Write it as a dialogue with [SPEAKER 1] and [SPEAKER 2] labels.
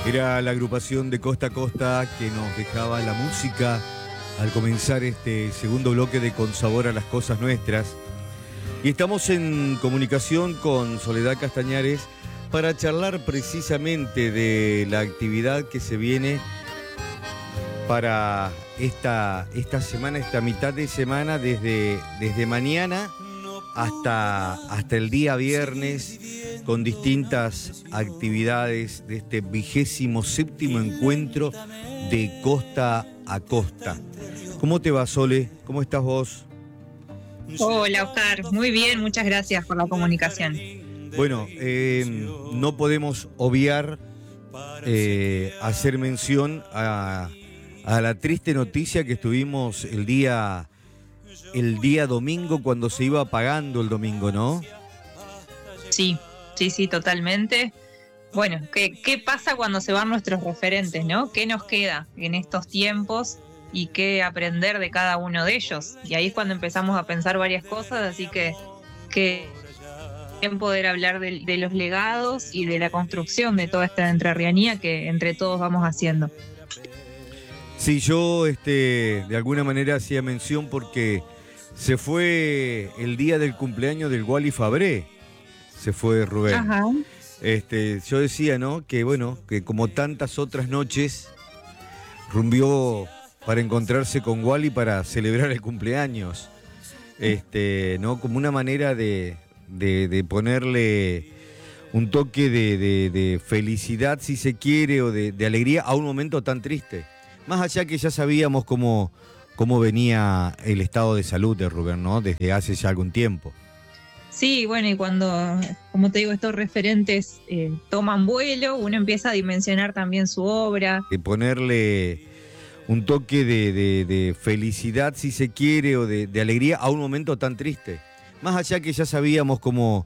[SPEAKER 1] Era la agrupación de Costa a Costa que nos dejaba la música al comenzar este segundo bloque de Con Sabor a las Cosas Nuestras. Y estamos en comunicación con Soledad Castañares para charlar precisamente de la actividad que se viene para esta semana, esta mitad de semana, desde mañana hasta el día viernes, con distintas actividades de este 27º encuentro de Costa a Costa. ¿Cómo te va, Sole? ¿Cómo estás vos?
[SPEAKER 2] Hola, Oscar. Muy bien, muchas gracias por la comunicación.
[SPEAKER 1] Bueno, no podemos obviar hacer mención a la triste noticia que tuvimos el día domingo, cuando se iba apagando el domingo, ¿no?
[SPEAKER 2] Sí, totalmente. Bueno, ¿qué pasa cuando se van nuestros referentes, no? ¿Qué nos queda en estos tiempos y qué aprender de cada uno de ellos? Y ahí es cuando empezamos a pensar varias cosas, así que en poder hablar de los legados y de la construcción de toda esta entrerrianía que entre todos vamos haciendo.
[SPEAKER 1] Sí, yo de alguna manera hacía mención porque se fue el día del cumpleaños del Wally Fabré, se fue Rubén.
[SPEAKER 2] Ajá.
[SPEAKER 1] Yo decía, ¿no? Que bueno, que como tantas otras noches, rumbió para encontrarse con Wally para celebrar el cumpleaños. ¿No? Como una manera de ponerle un toque de felicidad, si se quiere, o de alegría a un momento tan triste. Más allá que ya sabíamos cómo venía el estado de salud de Rubén, ¿no? Desde hace ya algún tiempo.
[SPEAKER 2] Sí, bueno, y cuando, como te digo, estos referentes toman vuelo, uno empieza a dimensionar también su obra.
[SPEAKER 1] De ponerle un toque de felicidad, si se quiere, o de alegría a un momento tan triste. Más allá que ya sabíamos cómo